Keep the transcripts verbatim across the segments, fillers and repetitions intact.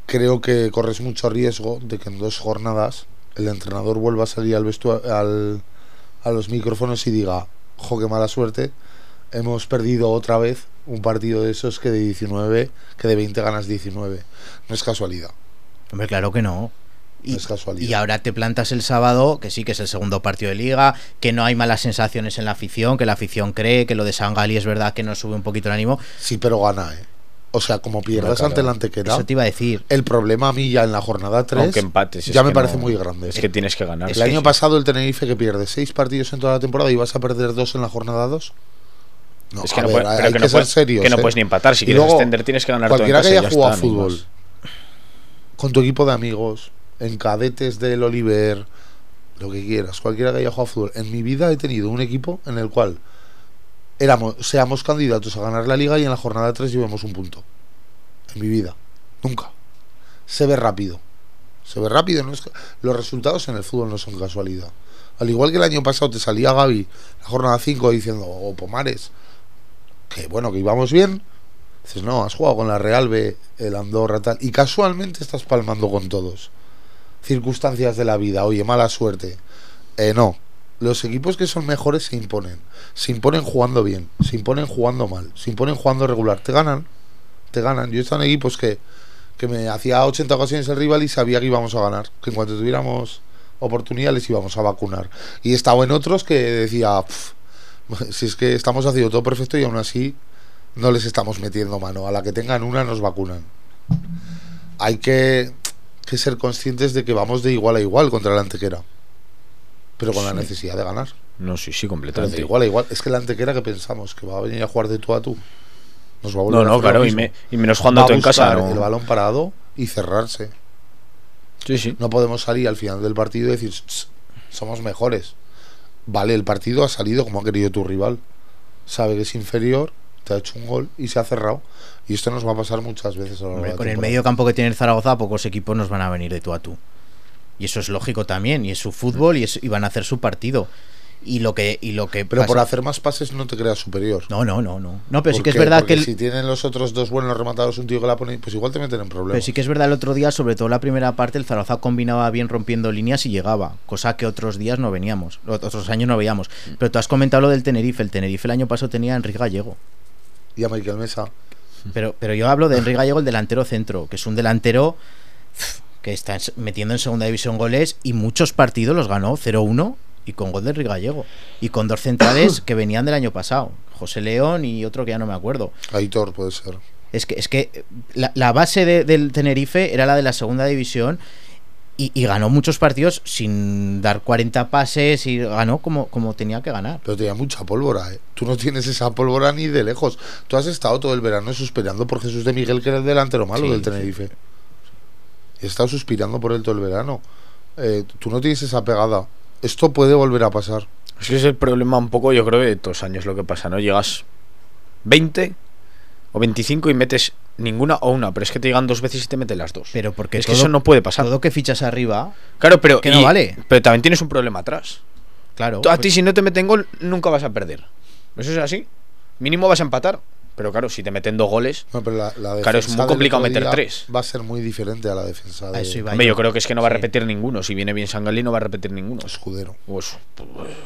creo que corres mucho riesgo de que en dos jornadas el entrenador vuelva a salir al vestu- al, a los micrófonos y diga, jo, qué mala suerte, hemos perdido otra vez un partido de esos que de diecinueve, que de veinte ganas diecinueve. No es casualidad. Hombre, claro que no. Y, no es casualidad. Y ahora te plantas el sábado, que sí que es el segundo partido de liga, que no hay malas sensaciones en la afición, que la afición cree, que lo de Sangali es verdad que nos sube un poquito el ánimo. Sí, pero gana, ¿eh? O sea, como pierdas claro, ante el Antequera. Eso te iba a decir. El problema a mí ya en la jornada tres, aunque empates, ya me que parece no, muy grande. Es que tienes que ganar. El es año que pasado el Tenerife que pierde seis partidos en toda la temporada y vas a perder dos en la jornada dos. No, es que no, ver, puede, pero hay que que no ser puedes, serios, que no ¿eh? puedes ni empatar. Si y quieres luego, extender tienes que ganar todo en cualquiera casa. Que haya jugado a está, fútbol con tu equipo de amigos, en cadetes del Oliver, lo que quieras, cualquiera que haya jugado a fútbol. En mi vida he tenido un equipo en el cual éramos, seamos candidatos a ganar la liga y en la jornada tres llevemos un punto. En mi vida. Nunca. Se ve rápido. Se ve rápido. No es, los resultados en el fútbol no son casualidad. Al igual que el año pasado te salía Gaby la jornada cinco diciendo, o oh, Pomares, que bueno, que íbamos bien. Dices, no, has jugado con la Real B, el Andorra, tal. Y casualmente estás palmando con todos. Circunstancias de la vida. Oye, mala suerte. Eh, no. Los equipos que son mejores se imponen. Se imponen jugando bien. Se imponen jugando mal. Se imponen jugando regular. Te ganan. Te ganan. Yo he estado en equipos que, que me hacía ochenta ocasiones el rival y sabía que íbamos a ganar. Que en cuanto tuviéramos oportunidad les íbamos a vacunar. Y he estado en otros que decía, si es que estamos haciendo todo perfecto y aún así no les estamos metiendo mano. A la que tengan una nos vacunan. Hay que, que ser conscientes de que vamos de igual a igual contra la Antequera. Pero con sí. la necesidad de ganar. No, sí, sí, completamente. De igual a igual. Es que la Antequera, que pensamos que va a venir a jugar de tú a tú. Nos va a no, no, claro, y, me, y menos jugando tú en casa. ¿no? El balón parado y cerrarse. Sí, sí. No podemos salir al final del partido y decir, somos mejores. Vale, el partido ha salido como ha querido tu rival. Sabe que es inferior, te ha hecho un gol y se ha cerrado. Y esto nos va a pasar muchas veces a lo largo de la Con temporada. el medio campo que tiene el Zaragoza, pocos equipos nos van a venir de tú a tú. Y eso es lógico también, y es su fútbol y, es, y van a hacer su partido. Y lo que, y lo que pero pasa... por hacer más pases no te creas superior. No, no, no, no. No, pero sí que qué? es verdad Porque que el... si tienen los otros dos buenos rematados un tío que la pone, pues igual te meten en problemas. Pero sí que es verdad, el otro día, sobre todo la primera parte, el Zaragoza combinaba bien rompiendo líneas y llegaba, cosa que otros días no veníamos, otros años no veíamos. Pero tú has comentado lo del Tenerife. El Tenerife el año pasado tenía a Enrique Gallego. Y a Michael Mesa. Pero, pero yo hablo de Enrique Gallego, el delantero centro, que es un delantero que está metiendo en segunda división goles y muchos partidos los ganó cero uno y con gol de Enrique Gallego y con dos centrales que venían del año pasado, José León y otro que ya no me acuerdo. Aitor puede ser. Es que, es que la, la base de, del Tenerife era la de la segunda división y, y ganó muchos partidos sin dar cuarenta pases y ganó como, como tenía que ganar. Pero tenía mucha pólvora, ¿eh? Tú no tienes esa pólvora ni de lejos. Tú has estado todo el verano suspirando por Jesús de Miguel, que era el delantero malo sí, del Tenerife. Sí. He estado suspirando por él todo el verano. Eh, tú no tienes esa pegada. Esto puede volver a pasar. Es que es el problema un poco, yo creo, de todos los años lo que pasa, ¿no? Llegas veinte o veinticinco y metes ninguna o una, pero es que te llegan dos veces y te meten las dos. Pero porque es todo, que eso no puede pasar. Todo que fichas arriba, claro, pero que no y, vale. Pero también tienes un problema atrás. Claro. Tú, a pues, ti si no te meten gol nunca vas a perder. Eso es así. Mínimo vas a empatar. Pero claro, si te meten dos goles, no, pero la, la claro, es muy complicado meter tres. Va a ser muy diferente a la defensa. De... Eso Hombre, yo creo que es que no va a repetir sí. ninguno. Si viene bien Sangalí, no va a repetir ninguno. Escudero. Pues, pues...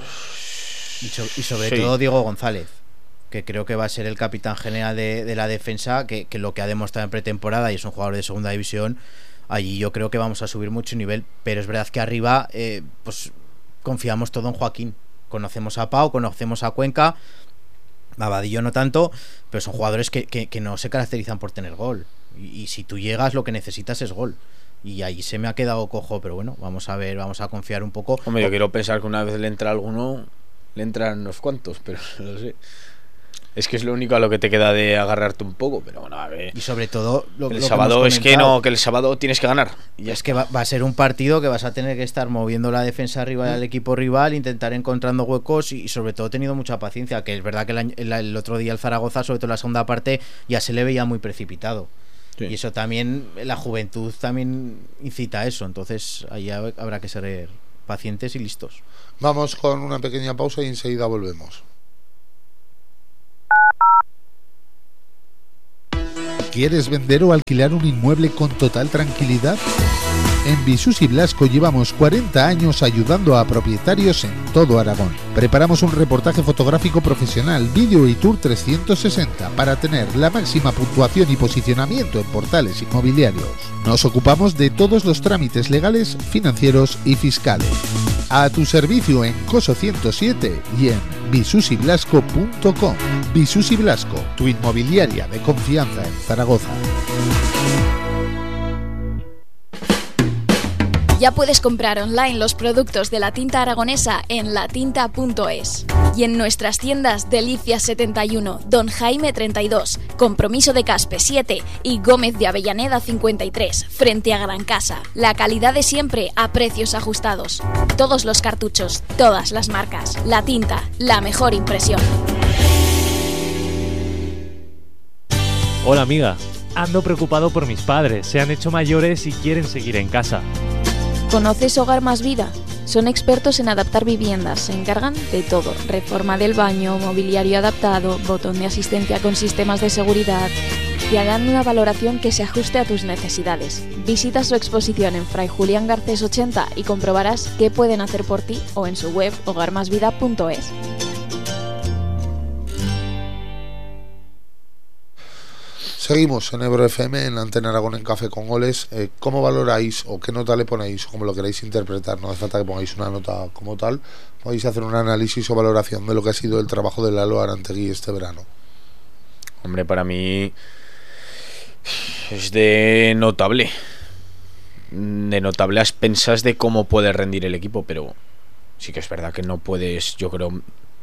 Y, so, y sobre sí. todo Diego González, que creo que va a ser el capitán general de, de la defensa, que, que lo que ha demostrado en pretemporada y es un jugador de segunda división. Allí yo creo que vamos a subir mucho nivel. Pero es verdad que arriba, eh, pues confiamos todo en Joaquín. Conocemos a Pau, conocemos a Cuenca. A Vadillo no tanto, pero son jugadores que, que, que no se caracterizan por tener gol. Y, y si tú llegas, lo que necesitas es gol. Y ahí se me ha quedado cojo, pero bueno, vamos a ver, vamos a confiar un poco. Hombre, yo quiero pensar que una vez le entra alguno, le entran unos cuantos, pero no lo sé. Es que es lo único a lo que te queda de agarrarte un poco, pero bueno, a ver. Y sobre todo, lo, el lo sábado que es que no, que el sábado tienes que ganar. Y es que va, va a ser un partido que vas a tener que estar moviendo la defensa rival al equipo rival, intentar encontrando huecos y, y sobre todo teniendo mucha paciencia, que es verdad que el, el, el otro día el Zaragoza, sobre todo la segunda parte, ya se le veía muy precipitado. Sí. Y eso también, la juventud también incita a eso, entonces ahí habrá que ser pacientes y listos. Vamos con una pequeña pausa y enseguida volvemos. ¿Quieres vender o alquilar un inmueble con total tranquilidad? En Visus y Blasco llevamos cuarenta años ayudando a propietarios en todo Aragón. Preparamos un reportaje fotográfico profesional, vídeo y tour trescientos sesenta para tener la máxima puntuación y posicionamiento en portales inmobiliarios. Nos ocupamos de todos los trámites legales, financieros y fiscales. A tu servicio en Coso ciento siete y en visus y blasco punto com. Visus y Blasco, tu inmobiliaria de confianza en Zaragoza. Ya puedes comprar online los productos de la tinta aragonesa en latinta punto es y en nuestras tiendas Delicias setenta y uno, Don Jaime treinta y dos, Compromiso de Caspe siete y Gómez de Avellaneda cincuenta y tres, frente a Gran Casa. La calidad de siempre a precios ajustados. Todos los cartuchos, todas las marcas. La Tinta, la mejor impresión. Hola amiga, ando preocupado por mis padres, se han hecho mayores y quieren seguir en casa. ¿Conoces Hogar Más Vida? Son expertos en adaptar viviendas, se encargan de todo, reforma del baño, mobiliario adaptado, botón de asistencia con sistemas de seguridad. Te harán una valoración que se ajuste a tus necesidades. Visita su exposición en Fray Julián Garcés ochenta y comprobarás qué pueden hacer por ti o en su web hogar más vida punto es. Seguimos en Ebro F M, en la Antena Aragón en Café con Goles. Eh, ¿Cómo valoráis o qué nota le ponéis o cómo lo queréis interpretar? No hace falta que pongáis una nota como tal. Podéis hacer un análisis o valoración de lo que ha sido el trabajo de Lalo Arantegui este verano. Hombre, para mí es de notable. De notable a expensas de cómo puede rendir el equipo, pero sí que es verdad que no puedes, yo creo,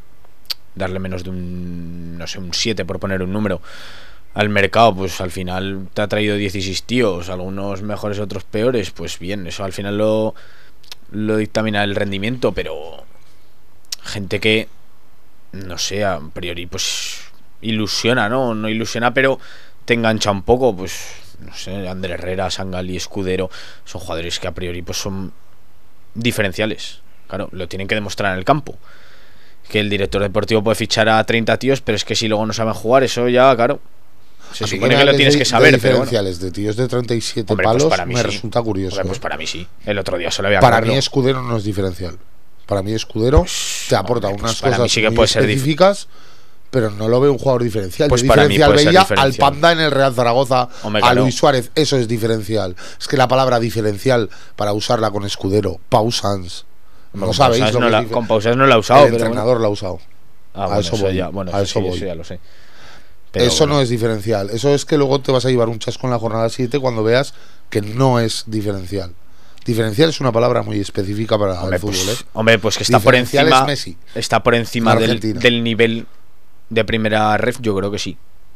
darle menos de un, no sé, un siete por poner un número. Al mercado, pues al final te ha traído dieciséis tíos, algunos mejores, otros peores, pues bien, eso al final lo, lo dictamina el rendimiento, pero gente que, no sé, a priori pues ilusiona, ¿no? No ilusiona, pero te engancha un poco, pues no sé, Ander Herrera, Sangali, Escudero, son jugadores que a priori pues son diferenciales, claro, lo tienen que demostrar en el campo. Que el director deportivo puede fichar a treinta tíos, pero es que si luego no saben jugar, eso ya, claro, se supone que lo tienes que saber, de pero diferenciales bueno. De tíos de treinta y siete Hombre, palos, pues para mí me sí. resulta curioso. Hombre, pues para mí sí. El otro día solo había Para Carlos. mí Escudero no es diferencial. Para mí Escudero pues, te aporta hombre, unas pues para cosas mí sí que muy puede ser específicas, pero no lo veo un jugador diferencial. Pues Yo para mí diferencial puede ser veía diferencial. al Panda en el Real Zaragoza, Hombre, a claro. Luis Suárez, eso es diferencial. Es que la palabra diferencial, para usarla con Escudero, Pausans, no con sabéis Pausas lo no que la, es difer- con Pausas no la ha usado, el pero entrenador bueno. la ha usado. Ah, a bueno, eso eso voy. ya, bueno, A eso, eso sí, voy. eso ya lo sé. Pero Eso bueno. no es diferencial. Eso es que luego te vas a llevar un chasco en la jornada siete cuando veas que no es diferencial. Diferencial es una palabra muy específica para Hombre, el fútbol, pues, ¿eh? hombre, pues que está por Diferencial encima es Messi. está por encima En del, Argentina. del nivel de primera ref, yo creo que sí.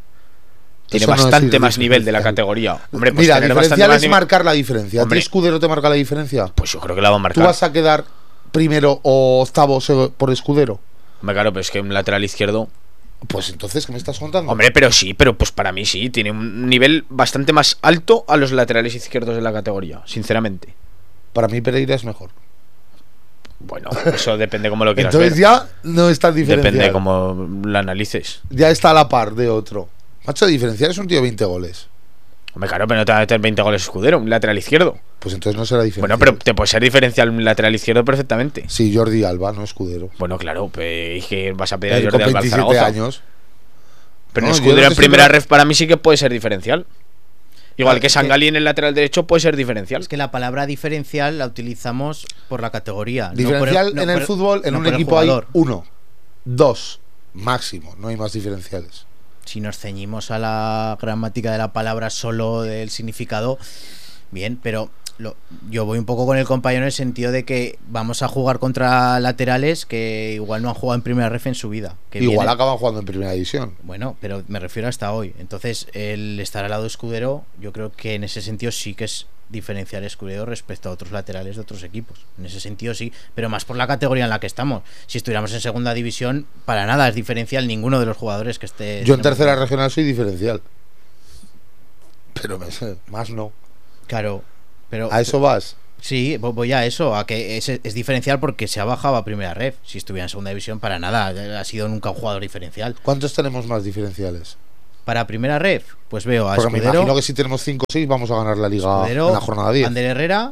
Tiene Eso no es bastante ir más nivel de la diferencial. categoría. Hombre, pues Mira, tener bastante diferencial más es nivel- marcar la diferencia. ¿A ti Hombre. Escudero te marca la diferencia? Pues yo creo que la va a ¿Tú marcar. vas a quedar primero o octavo se- por Escudero? Hombre, claro, pero es que un lateral izquierdo. Pues entonces, ¿qué me estás contando? Hombre, pero sí, pero pues para mí sí. Tiene un nivel bastante más alto a los laterales izquierdos de la categoría, sinceramente. Para mí Pereira es mejor. Bueno, eso depende cómo lo quieras Entonces ver. ya no es tan diferencial. Depende cómo lo analices. Ya está a la par de otro. Macho, diferencial es un tío de veinte goles. Hombre, claro, pero no te va a meter veinte goles Escudero, un lateral izquierdo. Pues entonces no será diferencial. Bueno, pero te puede ser diferencial un lateral izquierdo perfectamente. Sí, Jordi Alba, no Escudero. Bueno, claro, pues es que vas a pedir a Él Jordi con Alba al veintisiete Zaragoza. años. Pero No, un yo Escudero lo en que estoy primera tra- ref para mí sí que puede ser diferencial. Igual Claro, que es que- Sangali en el lateral derecho puede ser diferencial. Es que la palabra diferencial la utilizamos por la categoría. no Diferencial por no en el por fútbol, en no un por el equipo hay jugador. uno, dos, máximo. No hay más diferenciales. Si nos ceñimos a la gramática de la palabra solo del significado, bien, pero lo- yo voy un poco con el compañero en el sentido de que vamos a jugar contra laterales que igual no han jugado en primera ref en su vida. Que Igual vienen- acaban jugando en primera división. Bueno, pero me refiero hasta hoy. Entonces, el estar al lado de Escudero, yo creo que en ese sentido sí que es diferenciar Escudero respecto a otros laterales de otros equipos. En ese sentido sí, pero más por la categoría en la que estamos. Si estuviéramos en segunda división, para nada es diferencial ninguno de los jugadores que esté. Yo en tenemos- tercera regional soy diferencial. Pero me sé, más no. Claro, pero ¿A eso vas? sí, vo- voy a eso, a que es, es diferencial porque se ha bajado a primera ref. Si estuviera en segunda división, para nada, ha sido nunca un jugador diferencial. ¿Cuántos tenemos más diferenciales? Para primera red, pues veo a Porque me Escudero, imagino que si tenemos cinco o seis vamos a ganar la liga Escudero, en la jornada diez. Ander Herrera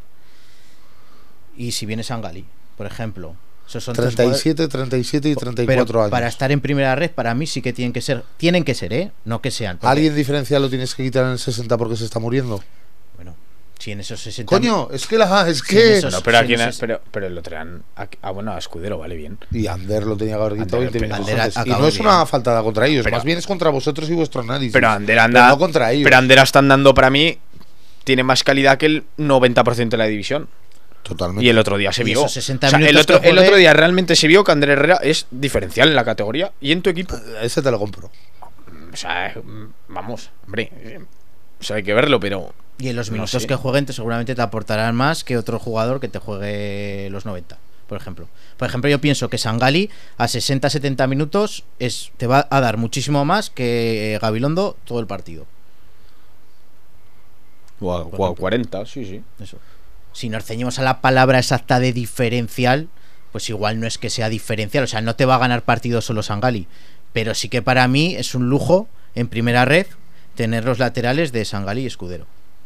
y si viene Sangali, por ejemplo. Esos son tres treinta y siete, treinta y siete y jugadores- treinta y cuatro pero años. para estar en primera red, para mí sí que tienen que ser, tienen que ser, ¿eh? No que sean. porque, ¿Alguien diferencial lo tienes que quitar en el sesenta porque se está muriendo? Bueno, si en esos sesenta. Coño, es que la es Sí, que en esos- No, pero, sí, aquí no en- sé. pero, pero lo traen. aquí- Ah, bueno, a Escudero, vale bien. y Ander lo tenía que haber quitado Ander, veinte pero- minutos Ander antes. Y acabó no es bien. una faltada contra ellos, Pero- más bien es contra vosotros y vuestro análisis. Pero Ander anda. no contra ellos. Pero Ander están dando para mí. Tiene más calidad que el noventa por ciento de la división. Totalmente. Y el otro día se Y vio. esos sesenta O sea, el, minutos otro, que el juegue- otro día realmente se vio que Ander Herrera es diferencial en la categoría y en tu equipo. Ese te lo compro. O sea, vamos, hombre. O sea, hay que verlo, pero. Y en los no minutos sé. que jueguen te, seguramente te aportarán más que otro jugador que te juegue los noventa, por ejemplo. Por ejemplo, yo pienso que Sangali a sesenta setenta minutos es, te va a dar muchísimo más que Gabilondo todo el partido. O a, o a cuarenta, sí, sí. Eso. Si nos ceñimos a la palabra exacta de diferencial, pues igual no es que sea diferencial. O sea, no te va a ganar partido solo Sangali. Pero sí que para mí es un lujo en primera red tener los laterales de Sangali y Escudero.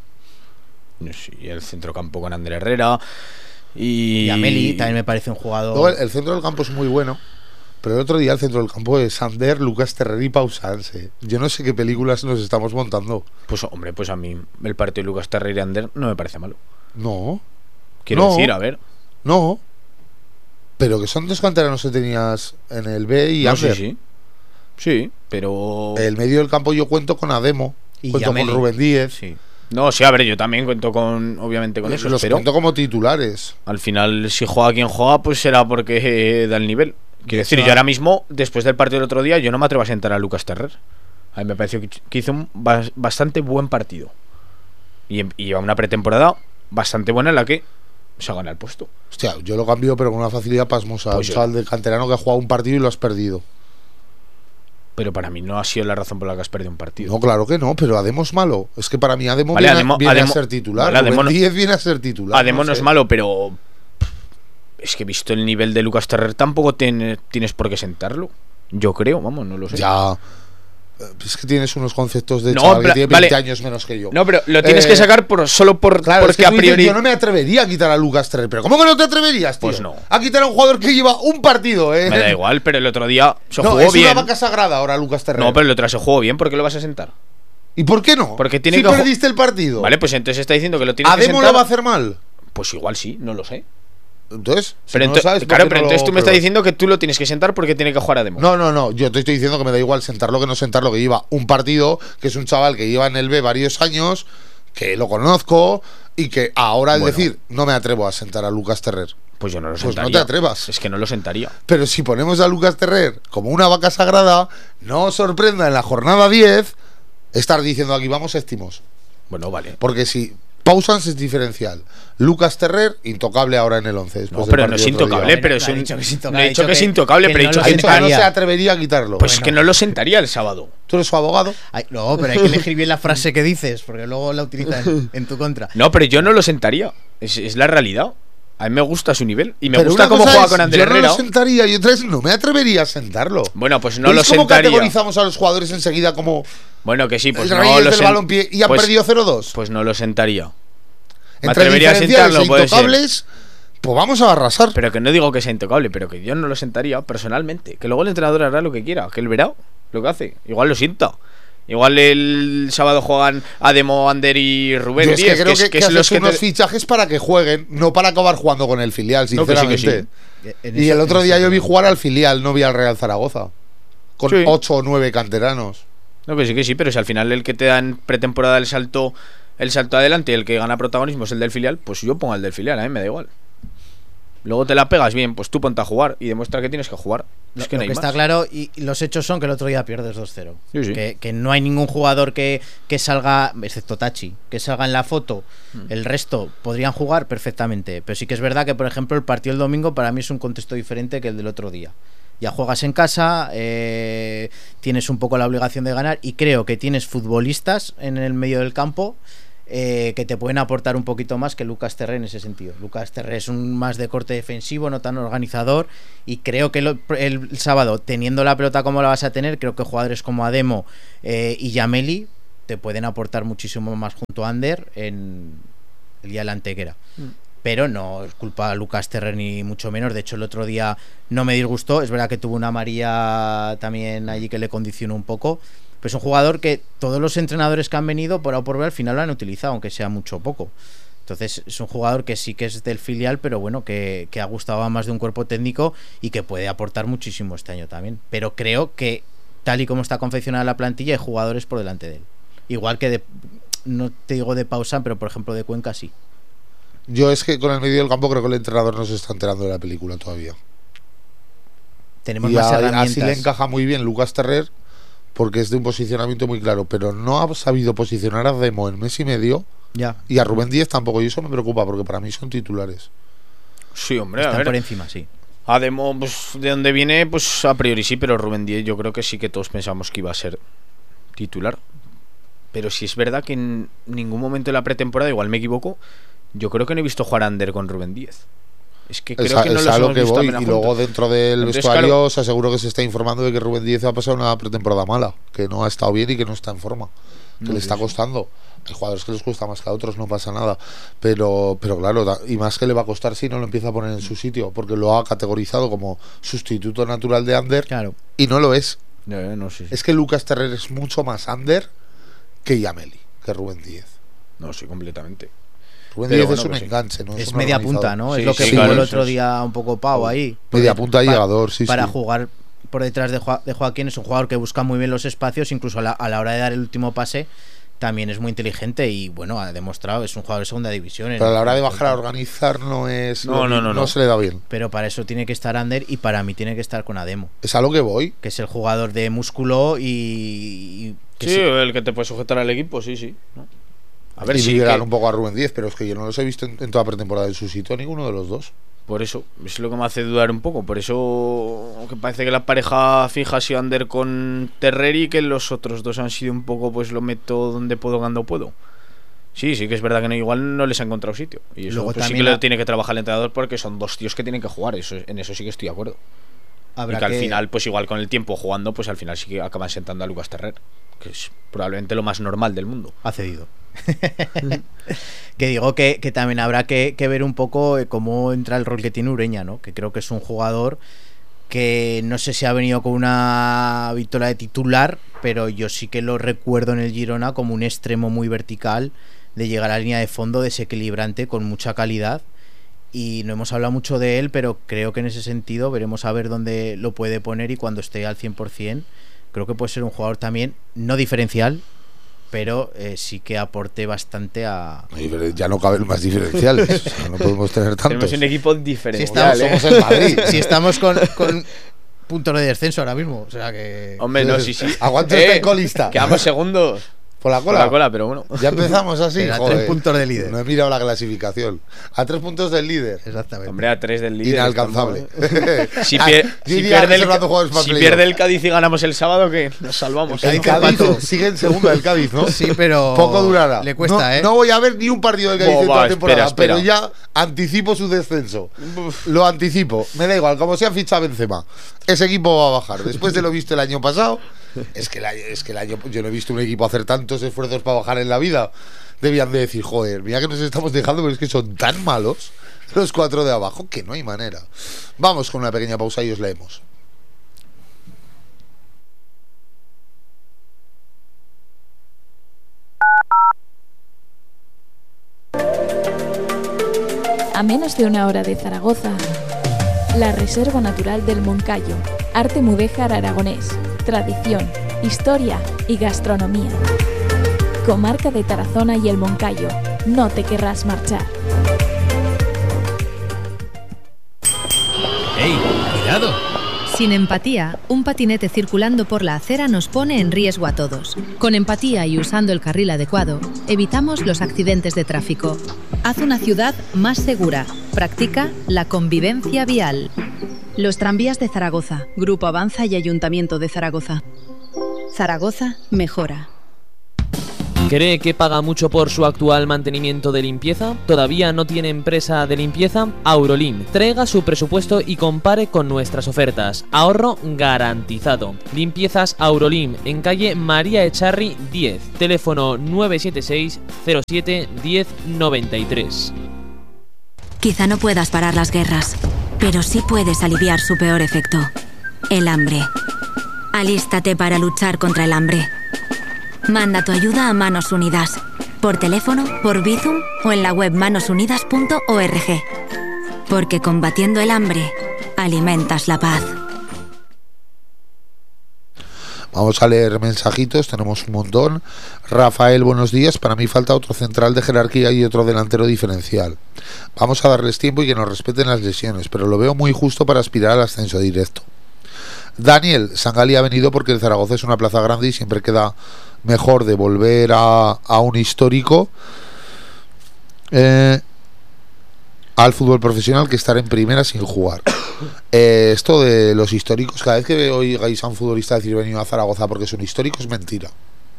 Sí, y el centrocampo con Ander Herrera. Y. Y Ameli también me parece un jugador. Luego, el, el centro del campo es muy bueno. Pero el otro día el centro del campo es Ander, Lucas Terrer y Pausanse. Yo no sé qué películas nos estamos montando. Pues, hombre, pues a mí el partido de Lucas Terrer y Ander no me parece malo. No, Quiero No. decir, a ver. no. Pero que son dos canteranos que tenías en el B y No, sí, Ander. sí. Sí, pero. El medio del campo yo cuento con Ademo. Y cuento Yameli. con Rubén Díez. Sí. No, sí, a ver, yo también cuento con. Obviamente con eso. Los Pero cuento como titulares. al final, si juega quien juega, pues será porque eh, da el nivel. Quiero decir, Eso- yo ahora mismo, después del partido del otro día, yo no me atrevo a sentar a Lucas Terrer. A mí me pareció que que hizo un bas- bastante buen partido. Y, y lleva una pretemporada bastante buena en la que se ha ganado el puesto. Hostia, yo lo cambio, pero con una facilidad pasmosa. Pues un yo- chaval de canterano que ha jugado un partido y lo has perdido. Pero para mí no ha sido la razón por la que has perdido un partido. No, claro que no, pero Ademo es malo. Es que para mí Ademo Vale, viene, Ademo- viene Ademo- a ser titular. vale, Ademo Rubén no- Díez viene a ser titular. Ademo no, sé. es malo, pero. Es que visto el nivel de Lucas Terrer, tampoco tiene- tienes por qué sentarlo. Yo creo, vamos, no lo sé. Ya. Eh, Es que tienes unos conceptos de No, chaval que pla- tiene vale. veinte años menos que yo. No, pero lo tienes Eh, que sacar por, solo por Claro, es porque que a tú dices, priori. yo no me atrevería a quitar a Lucas Terrer. Pero ¿cómo que no te atreverías, tío? Pues no. A quitar a un jugador que lleva un partido, ¿eh? Me da igual, pero el otro día se No, jugó es bien. una vaca sagrada ahora Lucas Terrer. No, pero el otro día se jugó bien, ¿por qué lo vas a sentar? ¿Y por qué no? Porque tiene si que ju- perdiste el partido. Vale, pues entonces está diciendo que lo tienes que ¿Ademo sentar. lo va a hacer mal? Pues igual sí, no lo sé. Entonces, si Pero no lo ento- sabes, ¿por claro, qué pero no entonces lo tú me estás pruebas? diciendo que tú lo tienes que sentar porque tiene que jugar a Demo. No, no, no. Yo te estoy diciendo que me da igual sentarlo que no sentarlo, que lleva un partido, que es un chaval que lleva en el B varios años, que lo conozco y que ahora al Bueno. decir no me atrevo a sentar a Lucas Terrer. Pues yo no lo Pues no sentaría. te atrevas. Es que no lo sentaría. Pero si ponemos a Lucas Terrer como una vaca sagrada, no os sorprenda en la jornada diez estar diciendo aquí vamos séptimos. Bueno, vale. Porque si Pausans es diferencial, Lucas Terrer, intocable ahora en el once. después No, del pero no es partido otro día. intocable, Bueno, pero no es ha un. dicho que es intocable, No he ha dicho dicho que es que- intocable, que pero he no dicho lo que Ha dicho que no sentaría. se atrevería a quitarlo. Pues es Bueno. que no lo sentaría el sábado. Tú eres su abogado. Ay, no, pero hay que elegir bien la frase que dices, porque luego la utilizan en tu contra. No, pero yo no lo sentaría. Es, es la realidad. A mí me gusta su nivel. Y me Pero gusta una cómo cosa juega es, con Ander yo no Herrera. lo sentaría y otra es no me atrevería a sentarlo. Bueno, pues no ¿Veis lo cómo sentaría. categorizamos a los jugadores enseguida como Bueno, que sí, pues el no reyes lo del sen- balompié y han pues- perdido cero dos? Pues no lo sentaría. Me Entre atrevería a diferenciales sentarlo, e puede ser. intocables, pues vamos a arrasar. Pero que no digo que sea intocable, pero que yo no lo sentaría personalmente. Que luego el entrenador hará lo que quiera, que él verá lo que hace. Igual lo sienta. Igual el sábado juegan Ademo, Ander y Rubén Yo es que Díez, creo es- que, que es has los hecho que unos te- fichajes para que jueguen, no para acabar jugando con el filial, No, que sí, que sinceramente. sí. En Y eso- el otro en día eso- yo vi jugar al filial, no vi al Real Zaragoza. Con Sí. ocho o nueve canteranos. No, que sí, que sí, pero si al final el que te da en pretemporada el salto el salto adelante y el que gana protagonismo es el del filial, pues yo pongo el del filial, a mí me da igual. Luego te la pegas bien, pues tú ponte a jugar y demuestra que tienes que jugar. Lo, Es que lo no hay que está más. claro, y y los hechos son que el otro día pierdes dos cero. Sí, sí. Que, que no hay ningún jugador que, que salga, excepto Tachi, que salga en la foto. Mm. El resto podrían jugar perfectamente. Pero sí que es verdad que, por ejemplo, el partido del domingo para mí es un contexto diferente que el del otro día. Ya juegas en casa, eh, tienes un poco la obligación de ganar y creo que tienes futbolistas en el medio del campo eh, que te pueden aportar un poquito más que Lucas Terré en ese sentido. Lucas Terré es un más de corte defensivo, no tan organizador, y creo que lo, el, el sábado, teniendo la pelota como la vas a tener, creo que jugadores como Ademo eh, y Yameli te pueden aportar muchísimo más junto a Ander en el día de la Antequera. Mm. Pero no es culpa de Lucas Terré ni mucho menos. De hecho, el otro día no me disgustó. Es verdad que tuvo una amarilla también allí que le condicionó un poco. Pero es un jugador que todos los entrenadores que han venido por A o por B al final lo han utilizado, aunque sea mucho o poco. Entonces es un jugador que sí que es del filial, pero bueno, que, que ha gustado a más de un cuerpo técnico y que puede aportar muchísimo este año también. Pero creo que tal y como está confeccionada la plantilla, hay jugadores por delante de él. Igual que de, no te digo de Pausan, pero por ejemplo de Cuenca sí. Yo es que con el medio del campo creo que el entrenador no se está enterando de la película todavía. Tenemos y más a, herramientas. así le encaja muy bien Lucas Terré, porque es de un posicionamiento muy claro, pero no ha sabido posicionar a Demo en mes y medio. Ya. Y a Rubén Díez tampoco, y eso me preocupa porque para mí son titulares. Sí, hombre, están a ver. por encima, sí. Ademo, pues de donde viene, pues a priori sí, pero Rubén Díez yo creo que sí que todos pensamos que iba a ser titular. Pero si es verdad que en ningún momento de la pretemporada, igual me equivoco, yo creo que no he visto jugar a Ander con Rubén Díez. Es que creo es, que no es los a lo hemos que visto voy. apenas Y luego juntos. dentro del Entonces, vestuario claro, os aseguro que se está informando de que Rubén Díez ha pasado una pretemporada mala, que no ha estado bien y que no está en forma, que no, le está sí, costando. Hay jugadores que les cuesta más que a otros, no pasa nada, pero pero claro, da, y más que le va a costar si no lo empieza a poner en su sitio, porque lo ha categorizado como sustituto natural de Ander, Claro. y no lo es. No, no, sí, sí. Es que Lucas Terré es mucho más Ander que Yameli, que Rubén Díez. No, sí, completamente. Rubén Pero Díez bueno, es un pues sí. enganche, ¿no? Es un media organizador. punta, ¿no? Sí, es lo que sí, jugó claro, el eso otro es. día un poco Pau ahí. Media Porque punta y pa- llegador, sí, Para sí. jugar por detrás de, Jo- de Joaquín es un jugador que busca muy bien los espacios, incluso a la, a la hora de dar el último pase también es muy inteligente y bueno, ha demostrado, es un jugador de segunda división. en- Pero a la hora de en- bajar a organizar no es No, lo no, mi- no, no. se le da bien. Pero para eso tiene que estar Ander y para mí tiene que estar con Ademo, Es a lo que voy. que es el jugador de músculo y... y que Sí, sí. el que te puede sujetar al equipo, sí, sí. ¿no? A ver y si liberar que- un poco a Rubén Díez, pero es que yo no los he visto en, en toda pretemporada en su sitio, ninguno de los dos. Por eso, es lo que me hace dudar un poco. Por eso que parece que la pareja fija ha sido Ander con Terreri y que los otros dos han sido un poco, pues lo meto donde puedo, cuando puedo. Sí, sí que es verdad que no, igual no les ha encontrado sitio. Y eso Luego pues sí que también lo la- tiene que trabajar el entrenador porque son dos tíos que tienen que jugar. Eso, en eso sí que estoy de acuerdo. Habrá y que al que- final, pues igual con el tiempo jugando, pues al final sí que acaban sentando a Lucas Terrer, que es probablemente lo más normal del mundo. Ha cedido. Que digo que, que también habrá que, que ver un poco eh, cómo entra el rol que tiene Ureña, ¿no? Que creo que es un jugador que no sé si ha venido con una victoria de titular, pero yo sí que lo recuerdo en el Girona como un extremo muy vertical, de llegar a la línea de fondo, desequilibrante, con mucha calidad. Y no hemos hablado mucho de él, pero creo que en ese sentido veremos a ver dónde lo puede poner y cuando esté al cien por ciento. Creo que puede ser un jugador también, no diferencial, pero eh, sí que aporte bastante a... Ya no caben más diferenciales, o sea, no podemos tener tantos. Tenemos un equipo Si diferencial, estamos, ¿eh? Somos el Madrid. si estamos con, con puntos de descenso ahora mismo, o sea que... Hombre, no, sí, sí. Aguante este colista. Quedamos segundos. Por la Por cola. la cola, pero bueno. Ya empezamos así, Pero a joder. tres puntos de líder. No he mirado la clasificación. A tres puntos del líder. Exactamente. Hombre, a tres del líder. Inalcanzable. estamos- Si, Ah, pier- yo si iría pierde, el, reservando jugadores para si playoff. pierde el Cádiz y ganamos el sábado, que nos salvamos. El Cádiz Cádiz empató. sigue en segunda del Cádiz, ¿no? Sí, pero... Poco durará. Le cuesta, no, ¿eh? no voy a ver ni un partido del Cádiz Bo, en toda va, la temporada, espera, pero espera. ya anticipo su descenso. Lo anticipo. Me da igual, como sea ficha Benzema. Ese equipo va a bajar. Después de lo visto el año pasado, es que el año, es que el año yo no he visto un equipo hacer tantos esfuerzos para bajar en la vida. Debían de decir, joder, mira que nos estamos dejando, pero es que son tan malos los cuatro de abajo que no hay manera. Vamos con una pequeña pausa y os leemos. A menos de una hora de Zaragoza, la Reserva Natural del Moncayo, arte mudéjar aragonés, tradición, historia y gastronomía. Comarca de Tarazona y el Moncayo, no te querrás marchar. ¡Ey, cuidado! Sin empatía, un patinete circulando por la acera nos pone en riesgo a todos. Con empatía y usando el carril adecuado, evitamos los accidentes de tráfico. Haz una ciudad más segura. Practica la convivencia vial. Los tranvías de Zaragoza, Grupo Avanza y Ayuntamiento de Zaragoza. Zaragoza mejora. ¿Cree que paga mucho por su actual mantenimiento de limpieza? ¿Todavía no tiene empresa de limpieza? Aurolim, traiga su presupuesto y compare con nuestras ofertas. Ahorro garantizado. Limpiezas Aurolim, en calle María Echarri diez, teléfono nueve siete seis cero siete diez noventa y tres. Quizá no puedas parar las guerras, pero sí puedes aliviar su peor efecto, el hambre. Alístate para luchar contra el hambre. Manda tu ayuda a Manos Unidas, por teléfono, por Bizum o en la web manos unidas punto org. Porque combatiendo el hambre, alimentas la paz. Vamos a leer mensajitos, tenemos un montón. Rafael, buenos días. Para mí falta otro central de jerarquía y otro delantero diferencial. Vamos a darles tiempo y que nos respeten las lesiones, pero lo veo muy justo para aspirar al ascenso directo. Daniel, Sangali ha venido porque el Zaragoza es una plaza grande y siempre queda mejor de volver a, a un histórico eh, al fútbol profesional que estar en primera sin jugar. Eh, esto de los históricos, cada vez que oigáis a un futbolista decir venido a Zaragoza porque es un histórico, es mentira.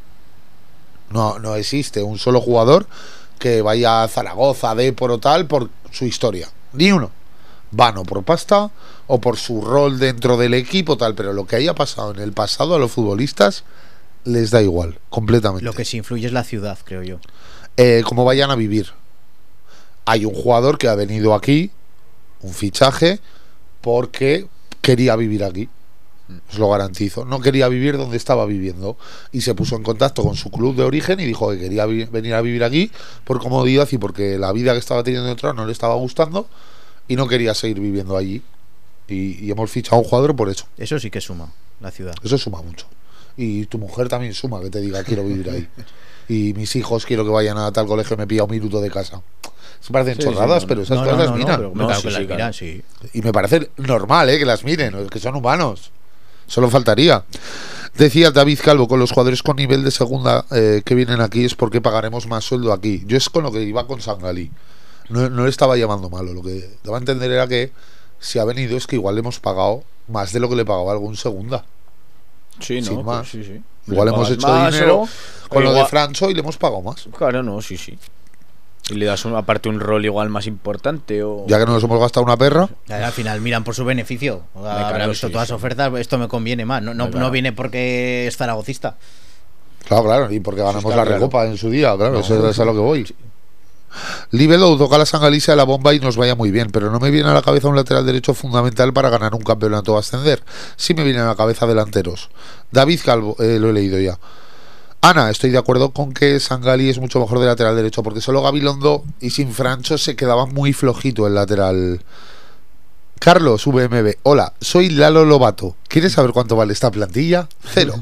No, no existe un solo jugador que vaya a Zaragoza, Depor o tal por su historia. Ni uno. Van o por pasta o por su rol dentro del equipo tal, pero lo que haya pasado en el pasado a los futbolistas les da igual, completamente. Lo que sí influye es la ciudad, creo yo. Eh, cómo vayan a vivir. Hay un jugador que ha venido aquí, un fichaje, porque quería vivir aquí. Os lo garantizo. No quería vivir donde estaba viviendo. Y se puso en contacto con su club de origen y dijo que quería vi- venir a vivir aquí por comodidad y porque la vida que estaba teniendo dentro no le estaba gustando y no quería seguir viviendo allí. Y, y hemos fichado a un jugador por eso. Eso sí que suma, la ciudad. Eso suma mucho. Y tu mujer también suma, que te diga quiero vivir ahí. Y mis hijos quiero que vayan a tal colegio, me pilla un minuto de casa. Se parecen Sí, chorradas, sí, no, pero esas no, cosas no, las no, miran. pero No, claro sí, que las sí, miran, claro. sí. Y me parece normal, ¿eh? Que las miren, que son humanos. Solo faltaría. Decía David Calvo, con los jugadores con nivel de segunda eh, que vienen aquí es porque pagaremos más sueldo aquí. Yo es con lo que iba con Sangali. No, no le estaba llamando malo. Lo que daba a entender era que si ha venido es que igual le hemos pagado más de lo que le pagaba algún segunda. Sí, Sin no, más. pues sí, sí. Igual Le hemos pagas hecho más dinero o- con lo de igual- Francho y le hemos pagado más. Claro, no, sí, sí. Y le das un, aparte un rol igual más importante o... Ya que no nos hemos gastado una perra. Al final miran por su beneficio. Habrá claro, visto sí, todas sí. las ofertas, esto me conviene más. No, no, Claro. no viene porque es zaragocista. Claro, claro, y porque ganamos está la claro. recopa en su día, claro, No. eso es a lo que voy. Libelo toca la Sangalisa de la bomba y nos vaya muy bien, pero no me viene a la cabeza un lateral derecho fundamental para ganar un campeonato o ascender. Sí me vienen a la cabeza delanteros. David Calvo, eh, lo he leído ya. Ana, estoy de acuerdo con que Sangali es mucho mejor de lateral derecho, porque solo Gabilondo y sin Francho se quedaba muy flojito el lateral. Carlos, V M B, hola, soy Lalo Lobato. ¿Quieres saber cuánto vale esta plantilla? Cero.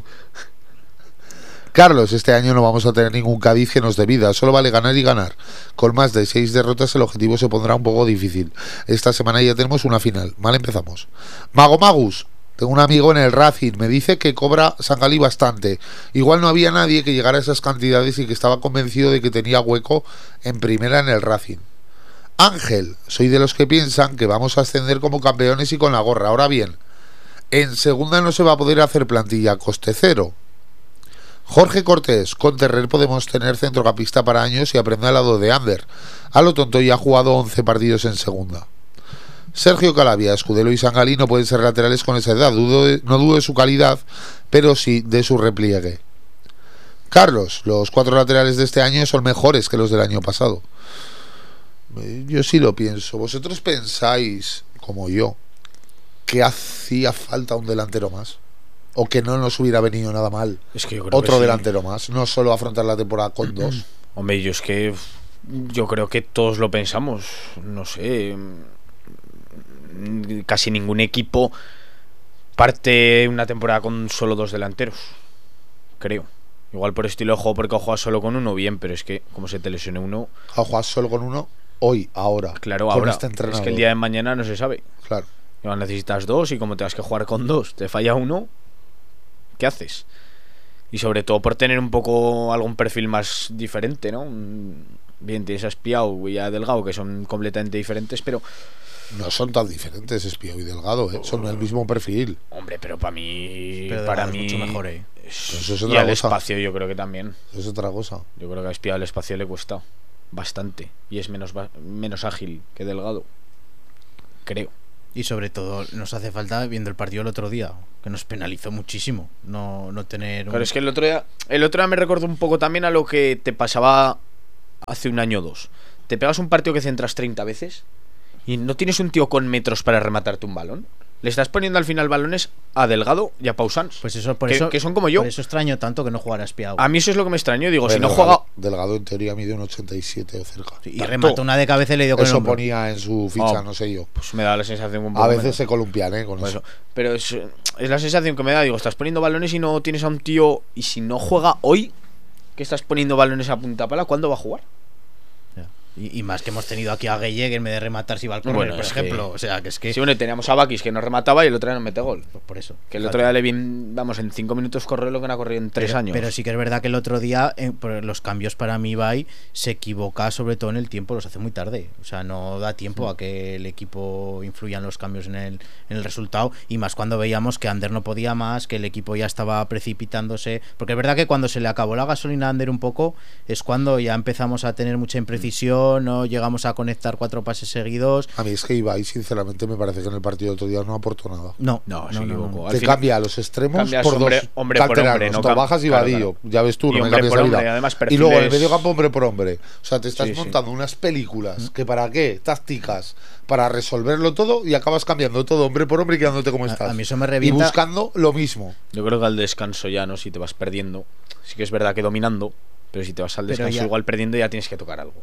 Carlos, este año no vamos a tener ningún Cádiz que nos dé vida, solo vale ganar y ganar. Con más de seis derrotas el objetivo se pondrá un poco difícil. Esta semana ya tenemos una final, mal empezamos. Mago Magus, tengo un amigo en el Racing, me dice que cobra Sangali bastante. Igual no había nadie que llegara a esas cantidades y que estaba convencido de que tenía hueco en primera en el Racing. Ángel, soy de los que piensan que vamos a ascender como campeones y con la gorra. Ahora bien, en segunda no se va a poder hacer plantilla a coste cero. Jorge Cortés, con Terrer podemos tener centrocampista para años y aprender al lado de Ander. A lo tonto ya ha jugado once partidos en segunda. Sergio Calavia, Escudero y Sangali no pueden ser laterales con esa edad. Dudo de, no dudo de su calidad, pero sí de su repliegue. Carlos, los cuatro laterales de este año son mejores que los del año pasado. Yo sí lo pienso. ¿Vosotros pensáis, como yo, que hacía falta un delantero más? ¿O que no nos hubiera venido nada mal Es que yo creo otro que sí. delantero más? No solo afrontar la temporada con dos. Hombre, yo es que yo creo que todos lo pensamos. No sé. Casi ningún equipo parte una temporada con solo dos delanteros. Creo. Igual por estilo de juego, porque juegas solo con uno, bien, pero es que como se te lesione uno. A jugar solo con uno hoy, ahora. Claro, con ahora. este entrenador. Es que el día de mañana no se sabe. Claro. Igual necesitas dos y como tengas que jugar con dos, te falla uno, ¿qué haces? Y sobre todo por tener un poco algún perfil más diferente, ¿no? Bien, tienes a Espiau y a Delgado, que son completamente diferentes, pero No son tan diferentes Espiao y Delgado, ¿eh? Son el mismo perfil. Hombre, pero para mí. Pero para Delgado mí. es mucho mejor, ¿eh? Eso es Y otra al cosa. espacio, yo creo que también. Eso es otra cosa. Yo creo que a Espiao el espacio le cuesta bastante. Y es menos, va- menos ágil que Delgado. Creo. Y sobre todo nos hace falta, viendo el partido el otro día, que nos penalizó muchísimo no, no tener un... Pero es que el otro día. El otro día me recordó un poco también a lo que te pasaba hace un año o dos. Te pegas un partido que centras treinta veces y no tienes un tío con metros para rematarte un balón. Le estás poniendo al final balones a Delgado y a Pausans. Pues eso, por que, eso, que son como yo. por eso extraño tanto que no jugara Espiao. A mí eso es lo que me extrañó. Digo, Hombre, si no Delgado, juega. Delgado en teoría mide un ochenta y siete o cerca. Y tanto. remató una de cabeza y le dio con el Eso hombro. ponía en su ficha, Oh, no sé yo. Pues me da la sensación un A poco veces menos. se columpian, ¿eh? Con Por eso. eso. Pero es, es la sensación que me da. Digo, estás poniendo balones y no tienes a un tío. Y si no juega hoy, que estás poniendo balones a punta pala, ¿cuándo va a jugar? Ya. Y, y más que hemos tenido aquí a Gueye, que en vez de rematar si va al córner, Bueno, por es ejemplo. que- O sea, que es que... Sí, bueno, teníamos a Bakis que no remataba y el otro día no mete gol. Pues por eso. Que el Fíjate. otro día le vi, vamos, en cinco minutos corrió lo que no ha corrido en tres pero, años. Pero sí que es verdad que el otro día, eh, por los cambios para mí, Ibai se equivoca sobre todo en el tiempo, los hace muy tarde. O sea, no da tiempo a que el equipo influya en los cambios en el, en el resultado. Y más cuando veíamos que Ander no podía más, que el equipo ya estaba precipitándose. Porque es verdad que cuando se le acabó la gasolina a Ander un poco, es cuando ya empezamos a tener mucha imprecisión, no llegamos a conectar cuatro pases seguidos. A mí es que Ibai, sinceramente, me parece que en el partido del otro día no aportó nada. No, No, no, se no, equivocó. no. Al Te final- cambia a los extremos cambias por hombre- dos hombre por canteranos, hombre, no Tobajas y cam- claro, Vadillo. claro. Ya ves tú, Y no me hombre cambias por la hombre, vida. y además Y luego en el perfiles- medio campo, hombre por hombre. O sea, te estás Sí, sí. montando unas películas que para qué, tácticas, para resolverlo todo y acabas cambiando todo hombre por hombre y quedándote como A- estás. a mí eso me y revienta. buscando lo mismo. Yo creo que al descanso ya, ¿no? Si te vas perdiendo. Sí que es verdad que dominando, pero si te vas al Pero descanso ya- igual perdiendo ya tienes que tocar algo.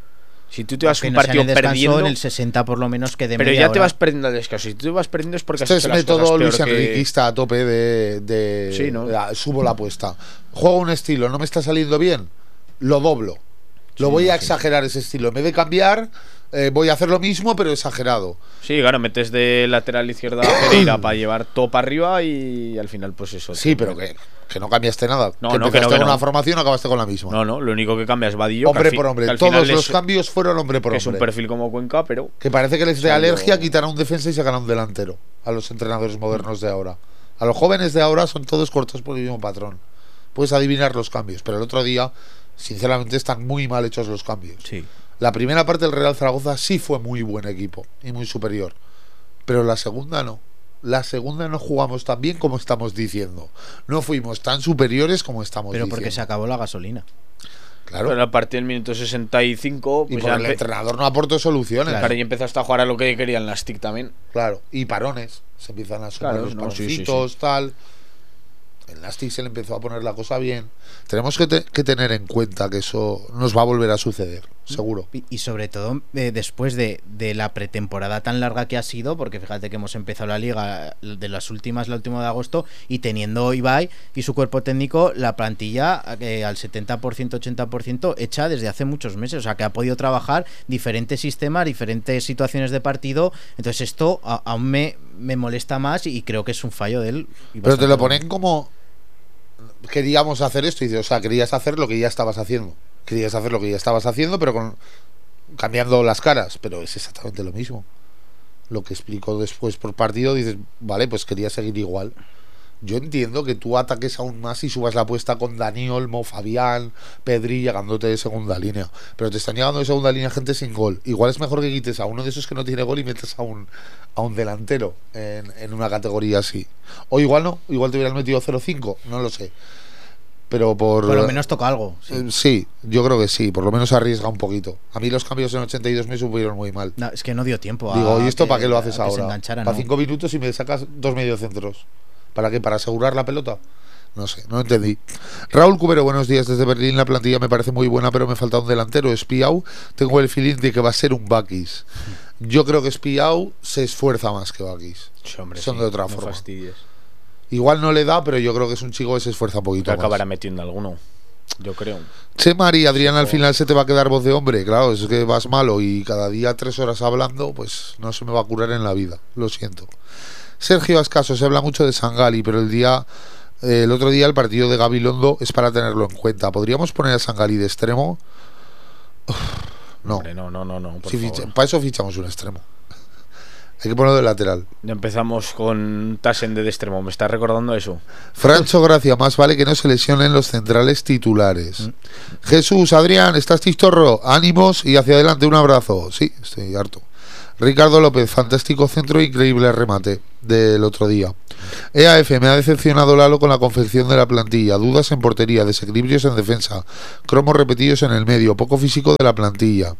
Si tú te vas Que un no sea en partido el descanso, perdiendo, en el sesenta por lo menos que de pero media ya te hora. vas perdiendo al descanso. Si tú te vas perdiendo es porque has Este es hecho las método cosas Luis peor que- Enriquista a tope de, de- Sí, ¿no? de- subo la apuesta. Juego un estilo, no me está saliendo bien, lo doblo. Lo Sí, voy no, a sí. exagerar ese estilo. En vez de cambiar, eh, voy a hacer lo mismo, pero exagerado. Sí, claro, metes de lateral izquierda a Pereira para llevar todo para arriba y al final pues eso. Sí, te- pero que, que no cambiaste nada. No, que no, que empezaste no, que con no. una formación, acabaste con la misma. No, no, lo único que cambia es Vadillo. que hombre al fi- por hombre. que al Todos final los es- cambios fueron hombre por que es un hombre. perfil como Cuenca, pero Que parece que les dé O sea, alergia yo- quitar a un defensa y sacar a un delantero. A los entrenadores modernos de ahora. A los jóvenes de ahora son todos cortos por el mismo patrón. Puedes adivinar los cambios, pero el otro día, sinceramente, están muy mal hechos los cambios. Sí. La primera parte del Real Zaragoza sí fue muy buen equipo y muy superior. Pero la segunda no. La segunda no jugamos tan bien como estamos diciendo. No fuimos tan superiores como estamos Pero diciendo. porque se acabó la gasolina. Claro. pero a partir del minuto sesenta y cinco Y pues porque ya el empe- entrenador no aportó soluciones. claro, y empezaste a jugar a lo que querían las T I C también. Claro, y parones. Se empiezan a sumar Claro, los no, sí, paroncitos, sí, sí. tal. En las T I C se le empezó a poner la cosa bien. Tenemos que, te- que tener en cuenta que eso nos va a volver a suceder, seguro. Y, y sobre todo eh, después de, de la pretemporada tan larga que ha sido, porque fíjate que hemos empezado la liga de las últimas, la última de agosto, y teniendo Ibai y su cuerpo técnico, la plantilla eh, al setenta por ciento, ochenta por ciento hecha desde hace muchos meses, o sea que ha podido trabajar diferentes sistemas, diferentes situaciones de partido. Entonces esto a- aún me, me molesta más y creo que es un fallo de él. y Pero te bastante lo bueno. ponen como queríamos hacer esto, y dices, o sea, querías hacer lo que ya estabas haciendo. Querías hacer lo que ya estabas haciendo, pero con cambiando las caras, pero es exactamente lo mismo. Lo que explico después por partido, dices, vale, pues quería seguir igual. Yo entiendo que tú ataques aún más y subas la apuesta con Dani Olmo, Fabián, Pedri llegándote de segunda línea. Pero te están llegando de segunda línea gente sin gol. Igual es mejor que quites a uno de esos que no tiene gol y metes a un, a un delantero en, en una categoría así. O igual no, igual te hubieran metido cero cinco, no lo sé. Pero por... Por lo menos toca algo. Sí. Eh, Sí, yo creo que sí, por lo menos arriesga un poquito. A mí los cambios en ochenta y dos me supieron muy mal. No, es que no dio tiempo a Digo, ¿y esto que- para qué lo haces a que se ahora? enganchara, Para ¿no? cinco minutos y me sacas dos mediocentros. ¿Para qué? ¿Para asegurar la pelota? No sé, no entendí. Raúl Cubero, buenos días desde Berlín. La plantilla me parece muy buena, pero me falta un delantero. Espiau, tengo el feeling de que va a ser un Bakis. Yo creo que Espiau se esfuerza más que Bakis. Sí, hombre, Son sí, de otra no forma. fastidies. Igual no le da, pero yo creo que es un chico que se esfuerza un Que poquito acabará más. metiendo alguno, yo creo. Che, Mari, Adrián, al Sí, final se te va a quedar voz de hombre. Claro, es que vas malo y cada día tres horas hablando, pues no se me va a curar en la vida. Lo siento. Sergio Ascaso, se habla mucho de Sangali, pero el día eh, el otro día el partido de Gabilondo es para tenerlo en cuenta. ¿Podríamos poner a Sangali de extremo? Uf, no. Hombre, no, no, no, no, por Si favor. ficha- para eso fichamos un extremo. Hay que ponerlo de lateral. Ya empezamos con Tassen de extremo. ¿Me estás recordando eso? Francho Gracia, más vale que no se lesionen los centrales titulares. Mm. Jesús, Adrián, ¿estás chistorro? Ánimos y hacia adelante, un abrazo. Sí, estoy harto. Ricardo López, fantástico centro, increíble remate del otro día. E A F, me ha decepcionado Lalo con la confección de la plantilla. Dudas en portería, desequilibrios en defensa, cromos repetidos en el medio, poco físico de la plantilla.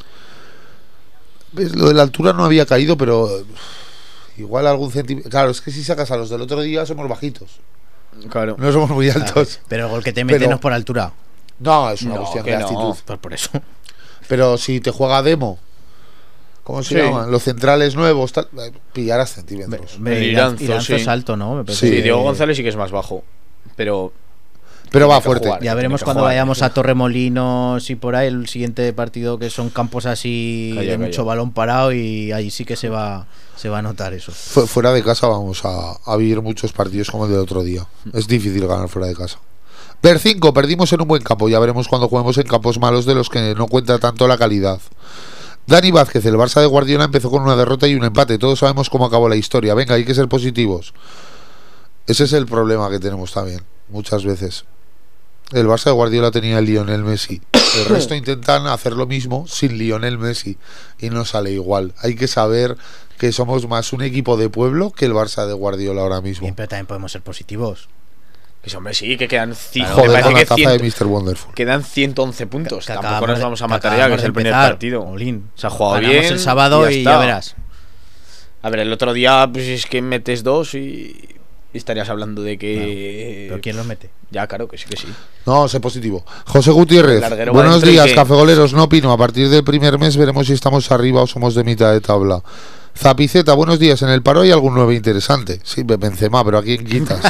¿Ves? Lo de la altura no había caído, pero igual algún centímetro. Claro, es que si sacas a los del otro día somos bajitos. Claro. No somos muy altos. Claro, pero el gol que te mete pero, no es por altura. No, es una no, cuestión de actitud. No, pues por eso. Pero si te juega Demo, ¿cómo se sí. llaman? Los centrales nuevos, tal, pillarás centímetros. Me, me, Iranzo, Iranzo sí. es alto, ¿no? Me sí, sí, Diego González sí que es más bajo. Pero. Pero va fuerte. Jugar, ya veremos cuando jugar, vayamos a Torremolinos y por ahí el siguiente partido, que son campos así calla, de calla. mucho balón parado, y ahí sí que se va se va a notar eso. Fu fuera de casa vamos a, a vivir muchos partidos como el del otro día. Es difícil ganar fuera de casa. Ver cinco, perdimos en un buen campo. Ya veremos cuando juguemos en campos malos de los que no cuenta tanto la calidad. Dani Vázquez, el Barça de Guardiola empezó con una derrota y un empate. Todos sabemos cómo acabó la historia. Venga, hay que ser positivos. Ese es el problema que tenemos también, muchas veces. El Barça de Guardiola tenía el Lionel Messi. El resto intentan hacer lo mismo sin Lionel Messi y no sale igual. Hay que saber que somos más un equipo de pueblo que el Barça de Guardiola ahora mismo. Bien, pero también podemos ser positivos. Pues hombre, sí, que quedan claro, joder, con la taza de mister Wonderful. Quedan ciento once puntos. Que, que Tampoco nos vamos a matar ya, que es el primer partido. Olín. Se ha jugado Ganamos bien el sábado y, y ya verás. A ver, el otro día pues es que metes dos y... Y estarías hablando de que... No, ¿pero quién los mete? Ya, claro, que sí, que sí. No, sé positivo. José Gutiérrez, buenos días, que... cafegoleros, no opino. A partir del primer mes veremos si estamos arriba o somos de mitad de tabla. Zapiceta, buenos días. En el paro hay algún nueve interesante. Sí, Benzema, pero ¿a quién quitas?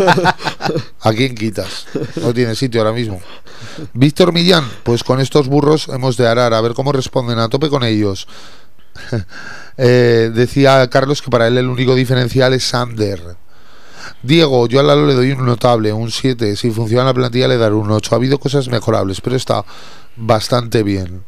¿A quién quitas? No tiene sitio ahora mismo. Víctor Millán, pues con estos burros hemos de arar, a ver cómo responden, a tope con ellos. eh, decía Carlos que para él el único diferencial es Sander. Diego, yo a Lalo le doy un notable, un siete. Si funciona la plantilla le daré un ocho. Ha habido cosas mejorables, pero está bastante bien.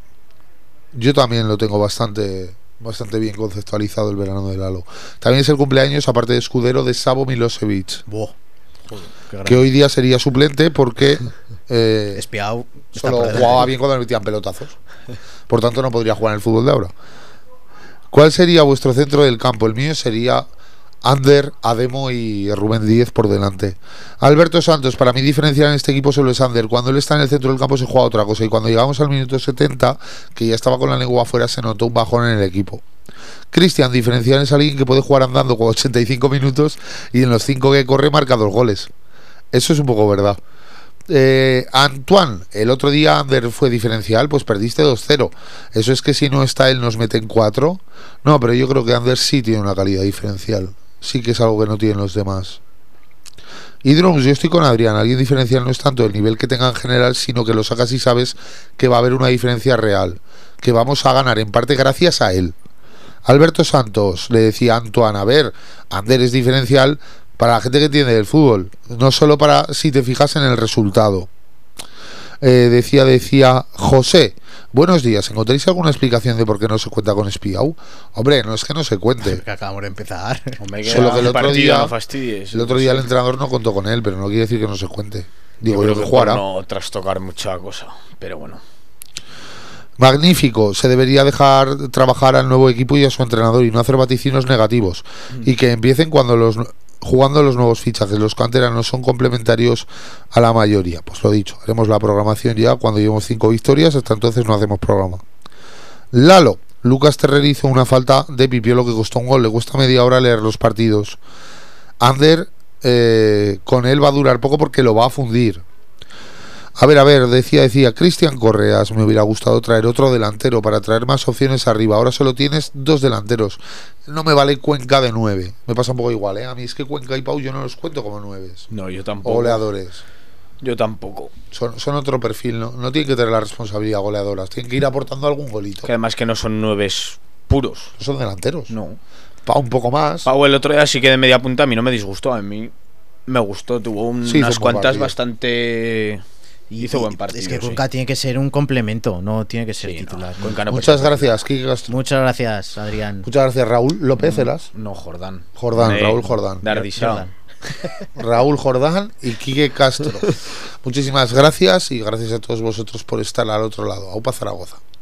Yo también lo tengo bastante bastante bien conceptualizado el verano de Lalo. También es el cumpleaños, aparte de escudero, de Savo Milosevic. Boh, joder, que hoy día sería suplente porque eh, Espiao solo jugaba bien cuando le metían pelotazos. Por tanto no podría jugar en el fútbol de ahora. ¿Cuál sería vuestro centro del campo? El mío sería Ander, Ademo y Rubén Díez por delante. Alberto Santos, para mí diferencial en este equipo solo es Ander. Cuando él está en el centro del campo se juega otra cosa, y cuando llegamos al minuto setenta, que ya estaba con la lengua afuera, se notó un bajón en el equipo. Cristian, diferencial es alguien que puede jugar andando con ochenta y cinco minutos y en los cinco que corre marca dos goles. Eso es un poco verdad. eh, Antoine, el otro día Ander fue diferencial, pues perdiste dos cero. Eso es que si no está él nos meten cuatro. No, pero yo creo que Ander sí tiene una calidad diferencial. Sí que es algo que no tienen los demás. Y Drums, yo estoy con Adrián. Alguien diferencial no es tanto el nivel que tenga en general, sino que lo sacas y sabes que va a haber una diferencia real, que vamos a ganar en parte gracias a él. Alberto Santos, le decía a Antoine, a ver, Ander es diferencial para la gente que entiende del fútbol, no solo para si te fijas en el resultado. Eh, decía, decía José, buenos días, ¿encontréis alguna explicación de por qué no se cuenta con Espiau? Hombre, no es que no se cuente. Que acabamos de empezar. Hombre, que solo que el otro día, no fastidies, el otro día el entrenador no contó con él, pero no quiere decir que no se cuente. Digo, yo, yo que, que jugará. No trastocar mucha cosa, pero bueno. Magnífico, se debería dejar trabajar al nuevo equipo y a su entrenador y no hacer vaticinios negativos, mm. y que empiecen cuando los jugando los nuevos fichajes. Los canteranos son complementarios a la mayoría. Pues lo dicho, haremos la programación ya cuando llevemos cinco victorias. Hasta entonces no hacemos programa. Lalo, Lucas Terrer hizo una falta de Pipiolo que costó un gol. Le cuesta media hora leer los partidos. Ander, eh, con él va a durar poco porque lo va a fundir. A ver, a ver, decía, decía Cristian Correas, me hubiera gustado traer otro delantero para traer más opciones arriba. Ahora solo tienes dos delanteros. No me vale Cuenca de nueve. Me pasa un poco igual, ¿eh? A mí es que Cuenca y Pau yo no los cuento como nueves. No, yo tampoco. O goleadores. Yo tampoco. Son, son otro perfil, ¿no? No tienen que tener la responsabilidad goleadoras. Tienen que ir aportando algún golito. Que además que no son nueves puros. No son delanteros. No. Pau un poco más. Pau el otro día sí que de media punta a mí no me disgustó. A mí me gustó. Tuvo un, sí, unas cuantas partido. bastante... Y, Hizo buen partido. Es que sí. Cuenca tiene que ser un complemento, no tiene que ser Sí, titular. no, Cuenca no puede Muchas ser gracias, Quique Castro. Muchas gracias, Adrián. Muchas gracias, Raúl López, ¿eras? No, Jordán. Jordán, De- Raúl Jordán. de Ardisao. Jordan. Raúl Jordán y Quique Castro. Muchísimas gracias y gracias a todos vosotros por estar al otro lado. Aupa Zaragoza.